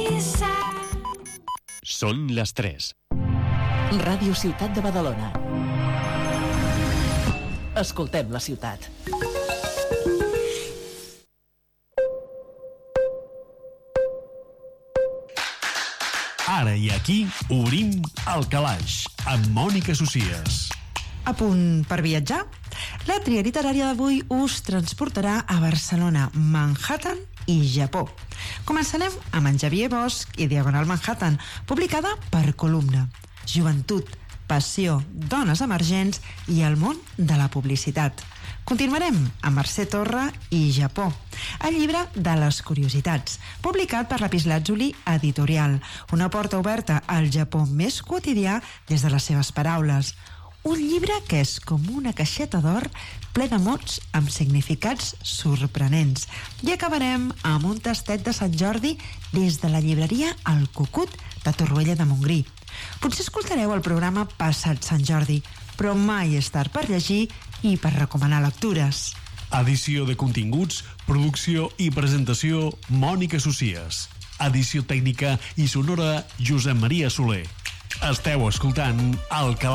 Són les 3. Ràdio Ciutat de Badalona. Escoltem la ciutat. Ara i aquí obrim el calaix amb Mònica Socies. A punt per viatjar? La tria literària d'avui us transportarà a Barcelona, Manhattan i Japó. Començarem amb en Xavier Bosch i Diagonal Manhattan, publicada per Columna. Joventut, passió, dones emergents i el món de la publicitat. Continuarem amb Mercè Torra i Japó, el llibre de les curiositats, publicat per Lapislazzuli Editorial, una porta oberta al Japó més quotidià des de les seves paraules. Un llibre que és com una caixeta d'or ple de mots amb significats sorprenents. I acabarem amb un tastet de Sant Jordi des de la llibreria El Cucut de Torroella de Montgrí. Potser escoltareu el programa Passat Sant Jordi, però mai és tard per llegir i per recomanar lectures. Edició de continguts, producció i presentació Mònica Socies. Edició tècnica i sonora Josep Maria Soler. Esteu escoltant el calaix